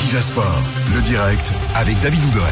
Activia Sport, le direct avec David Ouderet.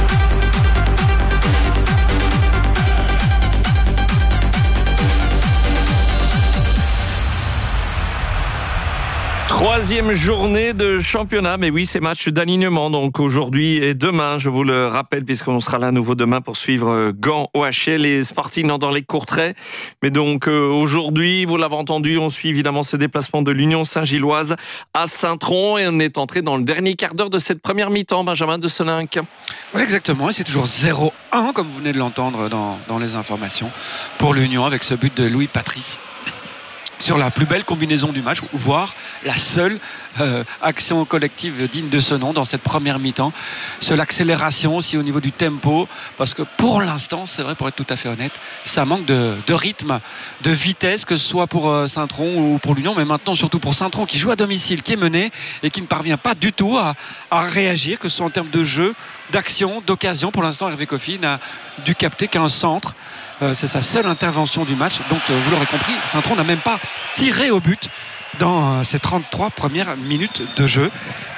Troisième journée de championnat, mais oui, c'est match d'alignement, donc aujourd'hui et demain, je vous le rappelle, puisqu'on sera là à nouveau demain pour suivre Gand, OHL et Sporting dans les Courtrai. Mais donc aujourd'hui, vous l'avez entendu, on suit évidemment ce déplacement de l'Union Saint-Gilloise à Saint-Tron et on est entré dans le dernier quart d'heure de cette première mi-temps, Benjamin de Soninck. Oui, exactement, et c'est toujours 0-1, comme vous venez de l'entendre dans les informations, pour l'Union, avec ce but de Louis Patrice. Sur la plus belle combinaison du match, voire la seule action collective digne de ce nom dans cette première mi-temps. Seule accélération aussi au niveau du tempo, parce que pour l'instant, c'est vrai, pour être tout à fait honnête, ça manque de rythme, de vitesse, que ce soit pour Saint-Tron ou pour l'Union, mais maintenant surtout pour Saint-Tron qui joue à domicile, qui est mené et qui ne parvient pas du tout à réagir, que ce soit en termes de jeu, d'action, d'occasion. Pour l'instant, Hervé Kofi n'a dû capter qu'un centre. C'est sa seule intervention du match. Donc vous l'aurez compris, Saint-Tron n'a même pas tiré au but dans ces 33 premières minutes de jeu.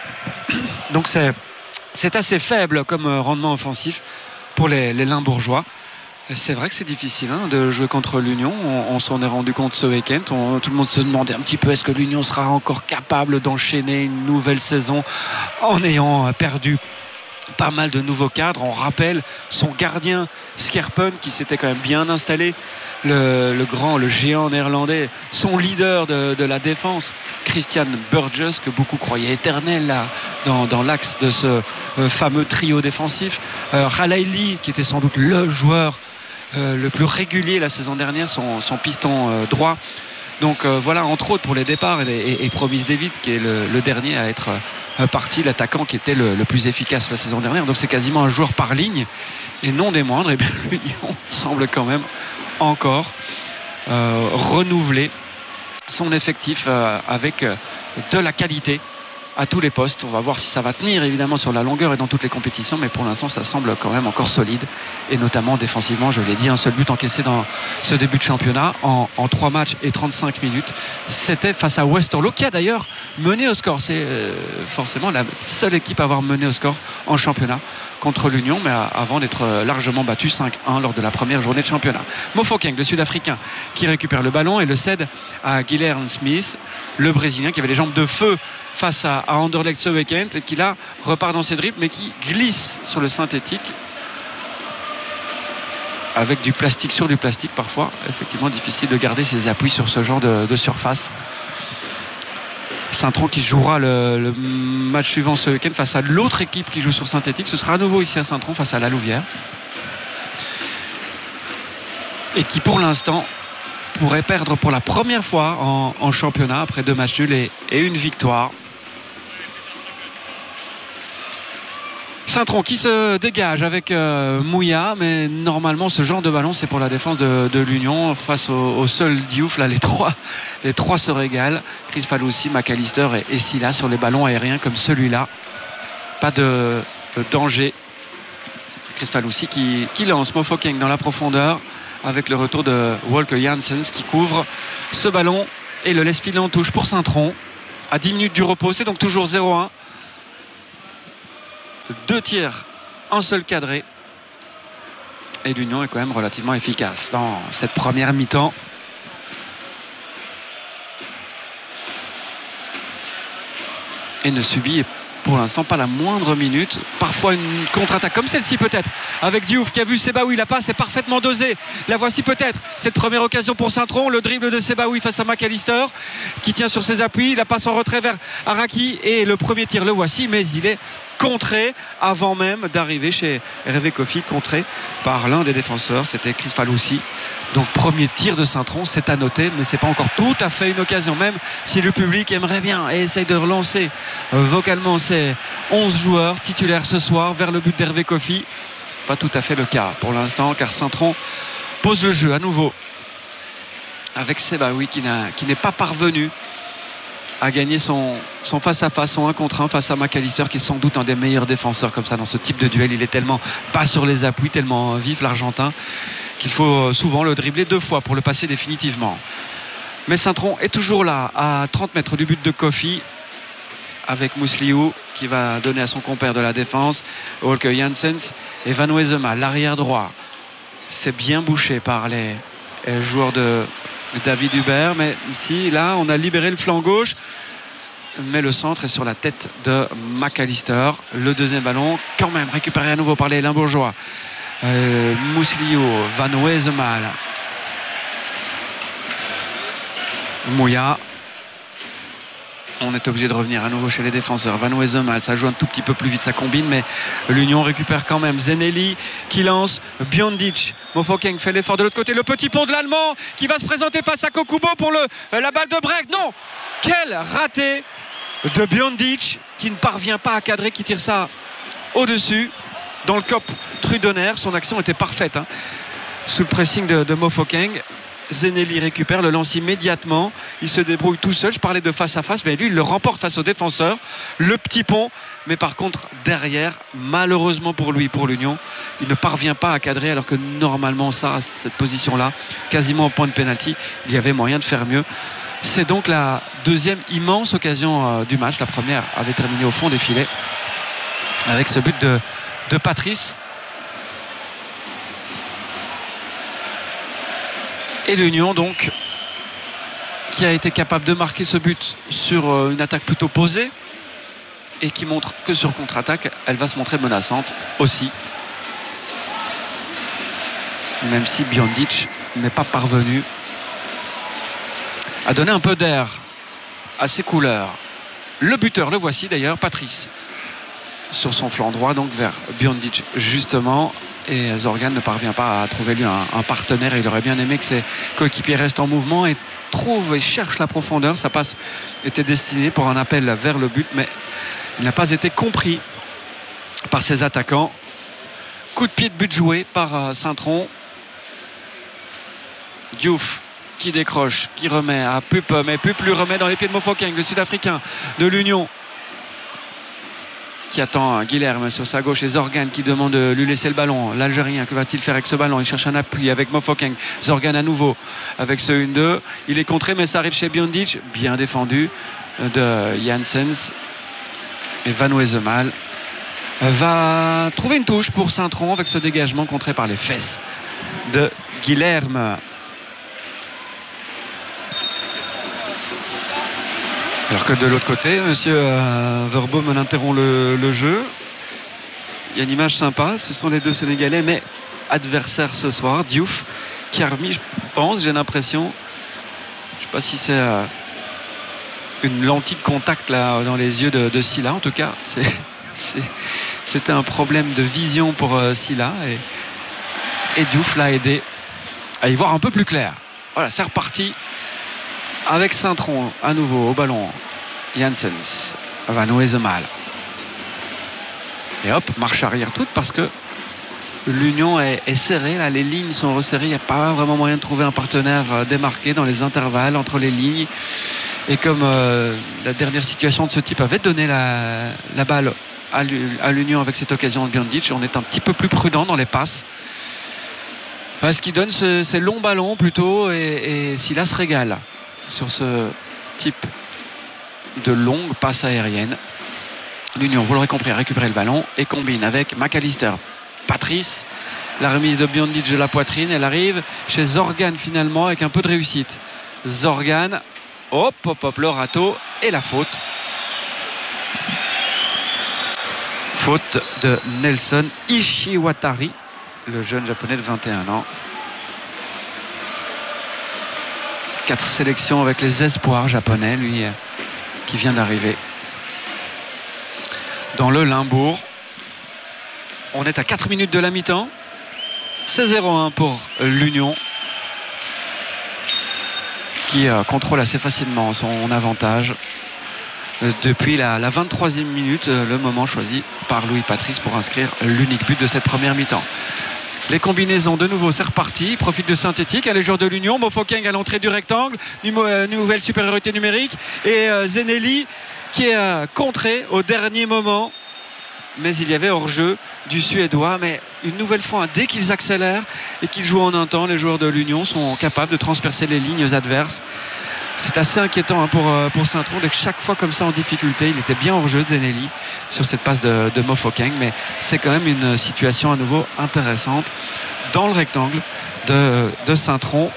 Donc c'est assez faible comme rendement offensif pour les Limbourgeois. C'est vrai que c'est difficile de jouer contre l'Union. On s'en est rendu compte ce week-end. Tout le monde se demandait un petit peu, est-ce que l'Union sera encore capable d'enchaîner une nouvelle saison en ayant perdu pas mal de nouveaux cadres. On rappelle son gardien Scherpen qui s'était quand même bien installé, le géant néerlandais, son leader de la défense Christian Burgess, que beaucoup croyaient éternel là, dans l'axe de ce fameux trio défensif. Ralaili qui était sans doute le joueur le plus régulier la saison dernière, son piston droit. Donc voilà, entre autres pour les départs, et Promise David qui est le dernier à être parti, l'attaquant qui était le plus efficace la saison dernière. Donc c'est quasiment un joueur par ligne, et non des moindres. Et bien l'Union semble quand même encore renouveler son effectif avec de la qualité à tous les postes. On va voir si ça va tenir évidemment sur la longueur et dans toutes les compétitions, mais pour l'instant ça semble quand même encore solide, et notamment défensivement. Je l'ai dit, un seul but encaissé dans ce début de championnat en 3 matchs et 35 minutes. C'était face à Westerlo, qui a d'ailleurs mené au score. C'est forcément la seule équipe à avoir mené au score en championnat contre l'Union, mais avant d'être largement battu 5-1 lors de la première journée de championnat. Mofokeng, le Sud-Africain, qui récupère le ballon et le cède à Guilherme Smith, le Brésilien qui avait les jambes de feu face à Anderlecht ce week-end, et qui là repart dans ses dribbles, mais qui glisse sur le synthétique avec du plastique sur du plastique. Parfois effectivement difficile de garder ses appuis sur ce genre de surface. Saint-Tron qui jouera le match suivant ce week-end face à l'autre équipe qui joue sur synthétique. Ce sera à nouveau ici à Saint-Tron face à la Louvière, et qui pour l'instant pourrait perdre pour la première fois en championnat après 2 matchs nuls et une victoire. Saint-Tron qui se dégage avec Mouya, mais normalement ce genre de ballon c'est pour la défense de l'Union face au seul Diouf. Là les trois se régalent. Chris Faloussi, McAllister et Silla sur les ballons aériens comme celui-là. Pas de danger. Chris Faloussi qui lance Mofokeng dans la profondeur avec le retour de Walker Janssens qui couvre ce ballon et le laisse filer en touche pour Saint-Tron à 10 minutes du repos. C'est donc toujours 0-1. 2 tirs, un seul cadré, et l'Union est quand même relativement efficace dans cette première mi-temps. Et ne subit pour l'instant pas la moindre minute. Parfois une contre-attaque comme celle-ci peut-être, avec Diouf qui a vu Sebaoui, la passe est parfaitement dosée. La voici peut-être, cette première occasion pour Saint-Tron, le dribble de Sebaoui face à McAllister qui tient sur ses appuis, la passe en retrait vers Araki, et le premier tir le voici, mais il est contré avant même d'arriver chez Hervé Kofi, contré par l'un des défenseurs, c'était Chris Faloussi. Donc premier tir de Saint-Tron, c'est à noter, mais c'est pas encore tout à fait une occasion, même si le public aimerait bien et essaye de relancer vocalement ses 11 joueurs titulaires ce soir vers le but d'Hervé Kofi. Pas tout à fait le cas pour l'instant, car Saint-Tron pose le jeu à nouveau avec Sebaoui qui n'est pas parvenu à gagner son face-à-face, son 1 contre 1 face à McAllister, qui est sans doute un des meilleurs défenseurs comme ça dans ce type de duel. Il est tellement bas sur les appuis, tellement vif l'Argentin, qu'il faut souvent le dribbler 2 fois pour le passer définitivement. Mais Saint-Tron est toujours là à 30 mètres du but de Kofi, avec Mousliou qui va donner à son compère de la défense, Walker Janssens, et Van Wesemal, l'arrière droit. C'est bien bouché par les joueurs de David Hubert, mais si là on a libéré le flanc gauche, mais le centre est sur la tête de McAllister. Le deuxième ballon quand même récupéré à nouveau par les Limbourgeois. Mousliou, Van Wesemal, Mouya. On est obligé de revenir à nouveau chez les défenseurs. Van Wesemal, ça joue un tout petit peu plus vite, ça combine, mais l'Union récupère quand même. Zeneli qui lance, Biondic. Mofokeng fait l'effort de l'autre côté. Le petit pont de l'Allemand qui va se présenter face à Kokubo pour la balle de break. Non, quel raté de Biondic qui ne parvient pas à cadrer, qui tire ça au-dessus dans le cop Trudener. Son action était parfaite sous le pressing de Mofokeng. Zeneli récupère, le lance immédiatement, il se débrouille tout seul. Je parlais de face à face, mais lui il le remporte face au défenseur, le petit pont, mais par contre derrière, malheureusement pour lui, pour l'Union, il ne parvient pas à cadrer, alors que normalement cette position là, quasiment au point de pénalty, il y avait moyen de faire mieux. C'est donc la deuxième immense occasion du match. La première avait terminé au fond des filets avec ce but de Patrice. Et l'Union donc qui a été capable de marquer ce but sur une attaque plutôt posée et qui montre que sur contre-attaque elle va se montrer menaçante aussi, même si Biondic n'est pas parvenu à donner un peu d'air à ses couleurs. Le buteur, le voici d'ailleurs, Patrice, sur son flanc droit, donc vers Biondic justement. Et Zorgan ne parvient pas à trouver lui un partenaire. Il aurait bien aimé que ses coéquipiers restent en mouvement et trouve et cherche la profondeur. Sa passe était destinée pour un appel vers le but, mais il n'a pas été compris par ses attaquants. Coup de pied de but joué par Saint-Tron. Diouf qui décroche, qui remet à Pup, mais Pup lui remet dans les pieds de Mofokeng, le Sud-Africain de l'Union, qui attend Guilherme sur sa gauche, et Zorgan qui demande de lui laisser le ballon. L'Algérien, que va-t-il faire avec ce ballon? Il cherche un appui avec Mofokeng. Zorgan à nouveau avec ce 1-2. Il est contré, mais ça arrive chez Biondic, bien défendu de Janssens. Et Van Wesemal va trouver une touche pour Saint-Tron avec ce dégagement contré par les fesses de Guilherme. Alors que de l'autre côté, monsieur Verboom interrompt le jeu. Il y a une image sympa, ce sont les deux Sénégalais, mais adversaires ce soir. Diouf qui a remis, je pense, j'ai l'impression, je ne sais pas si c'est une lentille de contact là dans les yeux de Silla. En tout cas, c'était un problème de vision pour Silla, et Diouf l'a aidé à y voir un peu plus clair. Voilà, c'est reparti avec Saint-Tron à nouveau au ballon. Janssens, Van Wesemal. Et hop, marche arrière toute, parce que l'Union est serrée. Là, les lignes sont resserrées. Il n'y a pas vraiment moyen de trouver un partenaire démarqué dans les intervalles entre les lignes. Et comme la dernière situation de ce type avait donné la balle à l'Union avec cette occasion de Biondic, on est un petit peu plus prudent dans les passes. Parce qu'il donne ces longs ballons plutôt, et Silla se régale sur ce type de longue passe aérienne. L'Union, vous l'aurez compris, a récupéré le ballon et combine avec McAllister. Patrice, la remise de Biondic de la poitrine, elle arrive chez Zorgan finalement avec un peu de réussite. Zorgan, hop, le râteau et la faute. Faute de Nelson Ishiwatari, le jeune japonais de 21 ans. 4 sélections avec les espoirs japonais, lui qui vient d'arriver dans le Limbourg. On est à 4 minutes de la mi-temps. C'est 0-1 pour l'Union, qui contrôle assez facilement son avantage depuis la 23e minute, le moment choisi par Louis Patrice pour inscrire l'unique but de cette première mi-temps. Les combinaisons, de nouveau, c'est reparti. Il profite de synthétique. Les joueurs de l'Union. Mofokeng à l'entrée du rectangle. Nouvelle supériorité numérique. Et Zeneli qui est contré au dernier moment. Mais il y avait hors-jeu du Suédois. Mais une nouvelle fois, dès qu'ils accélèrent et qu'ils jouent en un temps, les joueurs de l'Union sont capables de transpercer les lignes adverses c'est assez inquiétant pour Saint-Tron. Dès que chaque fois comme ça en difficulté, il était bien hors jeu, Zenelli, sur cette passe de Mofokeng. Mais c'est quand même une situation à nouveau intéressante dans le rectangle de Saint-Tron.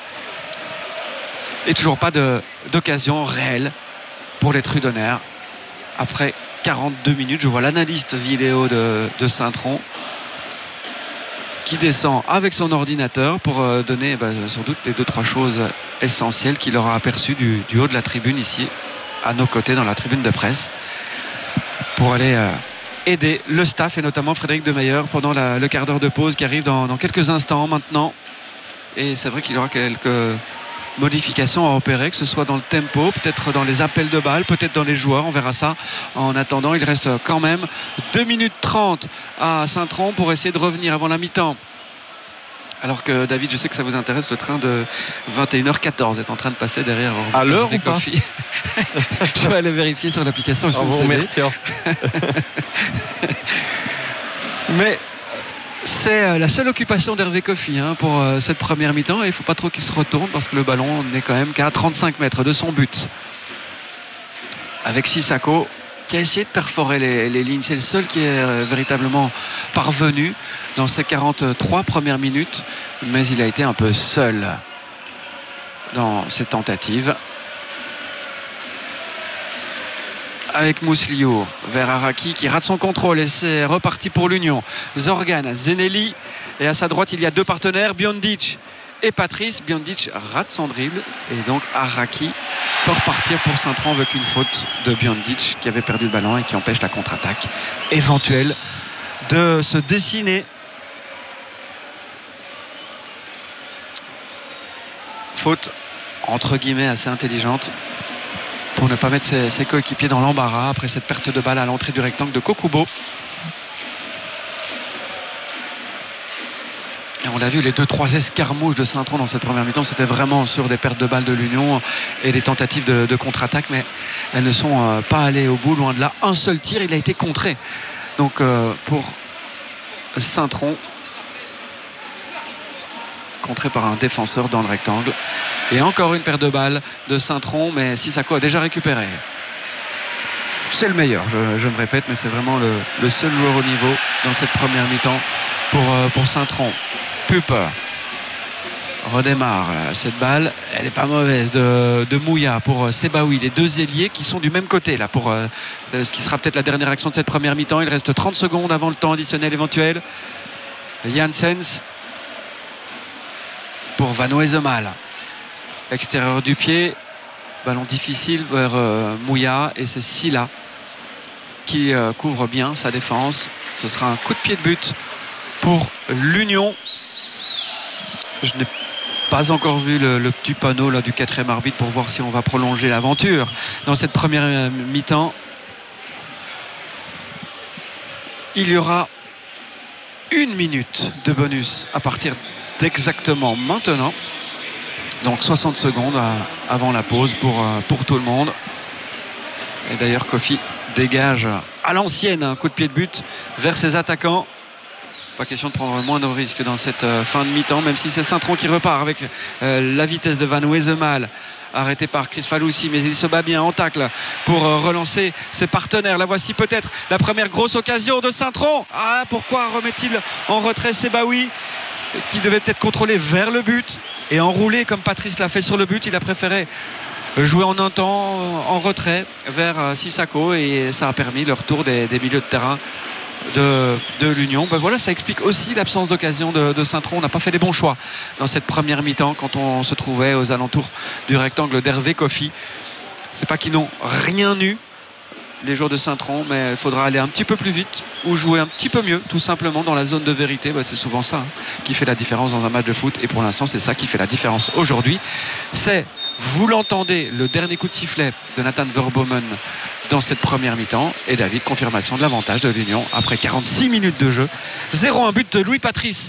Et toujours pas d'occasion réelle pour les Trudonnaires. Après 42 minutes, je vois l'analyste vidéo de Saint-Tron qui descend avec son ordinateur pour donner sans doute les 2-3 choses essentielles qu'il aura aperçues du haut de la tribune ici, à nos côtés dans la tribune de presse, pour aller aider le staff et notamment Frédéric Demeyer pendant le quart d'heure de pause qui arrive dans quelques instants maintenant. Et c'est vrai qu'il y aura quelques modifications à opérer, que ce soit dans le tempo, peut-être dans les appels de balles, peut-être dans les joueurs, on verra ça. En attendant, il reste quand même 2 minutes 30 à Saint-Tron pour essayer de revenir avant la mi-temps. Alors que David, je sais que ça vous intéresse, le train de 21h14 est en train de passer derrière. À l'heure ou pas? Je vais aller vérifier sur l'application SNCB. Merci. Mais c'est la seule occupation d'Hervé Kofi pour cette première mi-temps. Et il ne faut pas trop qu'il se retourne parce que le ballon n'est quand même qu'à 35 mètres de son but. Avec Sissako qui a essayé de perforer les lignes. C'est le seul qui est véritablement parvenu dans ces 43 premières minutes. Mais il a été un peu seul dans ces tentatives. Avec Mousliou vers Araki qui rate son contrôle et c'est reparti pour l'Union. Zorgan, Zenelli et à sa droite il y a 2 partenaires, Biondic et Patrice. Biondic rate son dribble et donc Araki peut repartir pour Saint-Tron avec une faute de Biondic qui avait perdu le ballon et qui empêche la contre-attaque éventuelle de se dessiner. Faute entre guillemets assez intelligente pour ne pas mettre ses coéquipiers dans l'embarras après cette perte de balle à l'entrée du rectangle de Kokubo. Et on l'a vu, les 2-3 escarmouches de Saint-Tron dans cette première mi-temps, c'était vraiment sur des pertes de balles de l'Union et des tentatives de contre-attaque, mais elles ne sont pas allées au bout, loin de là. Un seul tir, il a été contré. Donc pour Saint-Tron, contré par un défenseur dans le rectangle. Et encore une paire de balles de Saint-Tron, mais Sissako a déjà récupéré. C'est le meilleur, je me répète, mais c'est vraiment le seul joueur au niveau dans cette première mi-temps pour Saint-Tron. Pupe redémarre cette balle, elle n'est pas mauvaise de Mouya pour Sebaoui, les 2 ailiers qui sont du même côté là pour ce qui sera peut-être la dernière action de cette première mi-temps. Il reste 30 secondes avant le temps additionnel éventuel. Janssens pour Van Wesemal, extérieur du pied, ballon difficile vers Mouya et c'est Silla qui couvre bien sa défense. Ce sera un coup de pied de but pour l'Union. Je n'ai pas encore vu le petit panneau là, du 4e arbitre pour voir si on va prolonger l'aventure dans cette première mi-temps. Il y aura 1 minute de bonus à partir d'exactement maintenant. Donc 60 secondes avant la pause pour tout le monde. Et d'ailleurs Kofi dégage à l'ancienne un coup de pied de but vers ses attaquants. Pas question de prendre le moindre risque dans cette fin de mi-temps, même si c'est Saint-Tron qui repart avec la vitesse de Van Wesemal, arrêté par Chris Faloussi, mais il se bat bien en tacle pour relancer ses partenaires. La voici peut-être la première grosse occasion de Saint-Tron. Ah, pourquoi remet-il en retrait Sebaoui qui devait peut-être contrôler vers le but et enrouler comme Patrice l'a fait sur le but? Il a préféré jouer en un temps en retrait vers Sissako et ça a permis le retour des milieux de terrain de l'Union. Voilà, ça explique aussi l'absence d'occasion de Saint-Tron. On n'a pas fait les bons choix dans cette première mi-temps quand on se trouvait aux alentours du rectangle d'Hervé Kofi. C'est pas qu'ils n'ont rien eu les joueurs de Saint-Tron, mais il faudra aller un petit peu plus vite ou jouer un petit peu mieux tout simplement dans la zone de vérité. C'est souvent ça qui fait la différence dans un match de foot et pour l'instant c'est ça qui fait la différence aujourd'hui. C'est, vous l'entendez, le dernier coup de sifflet de Nathan Verbomen dans cette première mi-temps et David, confirmation de l'avantage de l'Union après 46 minutes de jeu. 0-1 but de Louis Patrice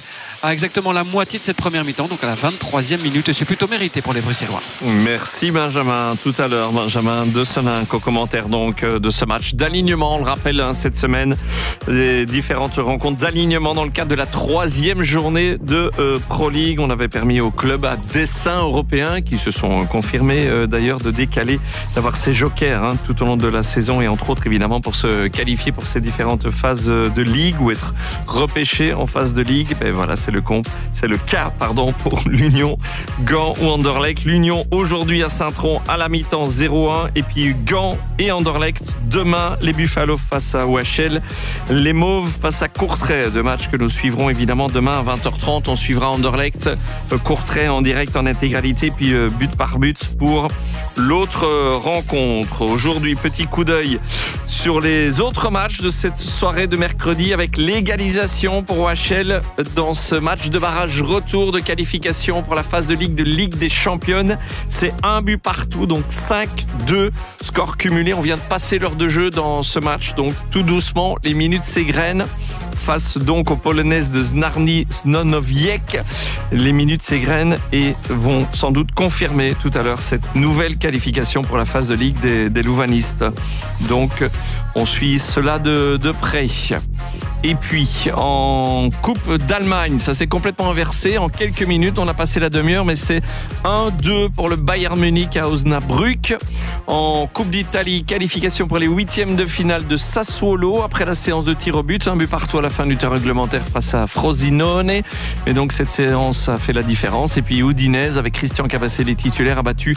à exactement la moitié de cette première mi-temps, donc à la 23e minute. Et c'est plutôt mérité pour les Bruxellois. Merci Benjamin. Tout à l'heure, Benjamin de Soninck au commentaire donc de ce match d'alignement. On le rappelle cette semaine, les différentes rencontres d'alignement dans le cadre de la 3e journée de Pro League. On avait permis aux clubs à dessein européens qui se sont confirmés d'ailleurs de décaler, d'avoir ces jokers tout au long de la saison et entre autres évidemment pour se qualifier pour ces différentes phases de Ligue ou être repêché en phase de Ligue. Ben voilà, c'est le cas pour l'Union Gand ou Anderlecht. L'Union aujourd'hui à Saint-Tron à la mi-temps 0-1 et puis Gand et Anderlecht demain, les Buffalo face à OHL, les Mauves face à Courtrai, deux matchs que nous suivrons évidemment demain à 20h30. On suivra Anderlecht, Courtrai en direct en intégralité puis but par but pour l'autre rencontre. Aujourd'hui, petit coup d'œil sur les autres matchs de cette soirée de mercredi avec l'égalisation pour OHL dans ce match de barrage retour de qualification pour la phase de Ligue des Championnes. C'est un but partout, donc 5-2 score cumulé. On vient de passer l'heure de jeu dans ce match, donc tout doucement, les minutes s'égrènent face donc aux Polonaises de Znarny Snonowiec. Les minutes s'égrènent et vont sans doute confirmer tout à l'heure cette nouvelle qualification pour la phase de Ligue des Louvanistes. Donc on suit cela de près. Et puis en Coupe d'Allemagne, ça s'est complètement inversé. En quelques minutes, on a passé la demi-heure, mais c'est 1-2 pour le Bayern Munich à Osnabrück. En Coupe d'Italie, qualification pour les 8e de finale de Sassuolo après la séance de tir au but. Un but partout à la fin du temps réglementaire face à Frosinone. Et donc cette séance a fait la différence. Et puis Udinese avec Christian Cavacelli titulaire a battu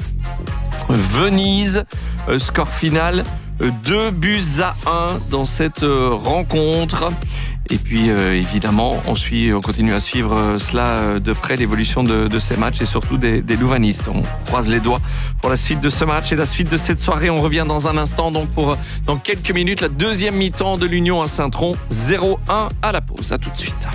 Venise. Score final 2-1 dans cette rencontre. Et puis évidemment on continue à suivre cela de près, l'évolution de ces matchs et surtout des Louvanistes. On croise les doigts pour la suite de ce match et la suite de cette soirée. On revient dans un instant donc pour dans quelques minutes la deuxième mi-temps de l'Union à Saint-Tron, 0-1 à la pause. À tout de suite.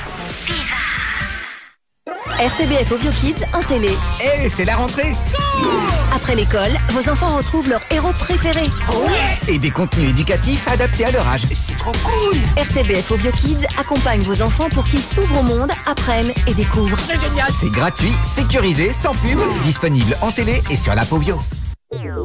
RTBF Ovio Kids en télé. Hey, c'est la rentrée! Après l'école, vos enfants retrouvent leur héros préféré. Et des contenus éducatifs adaptés à leur âge. C'est trop cool! RTBF Ovio Kids accompagne vos enfants pour qu'ils s'ouvrent au monde, apprennent et découvrent. C'est génial! C'est gratuit, sécurisé, sans pub, disponible en télé et sur l'app Ovio.